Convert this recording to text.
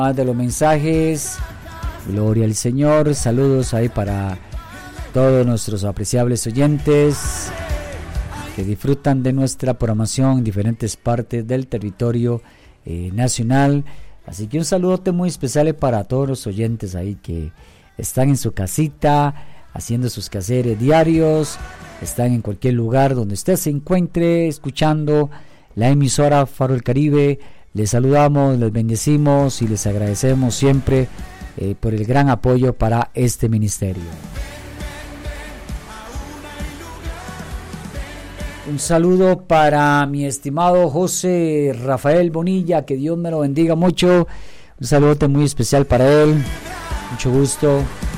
De los mensajes, gloria al Señor, saludos ahí para todos nuestros apreciables oyentes que disfrutan de nuestra programación en diferentes partes del territorio nacional. Así que un saludote muy especial para todos los oyentes ahí que están en su casita haciendo sus quehaceres diarios, están en cualquier lugar donde usted se encuentre escuchando la emisora Faro del Caribe. Les saludamos, les bendecimos y les agradecemos siempre por el gran apoyo para este ministerio. Un saludo para mi estimado José Rafael Bonilla, que Dios me lo bendiga mucho. Un saludote muy especial para él, mucho gusto.